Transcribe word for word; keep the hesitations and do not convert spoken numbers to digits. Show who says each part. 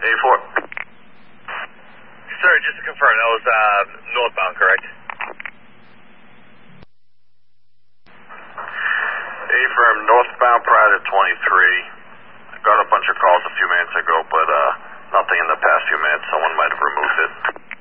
Speaker 1: A four.
Speaker 2: Sir, just to confirm, that was uh, northbound, correct?
Speaker 1: A-firm, northbound prior to twenty-three. I got a bunch of calls a few minutes ago, but uh, nothing in the past few minutes. Someone might have removed it.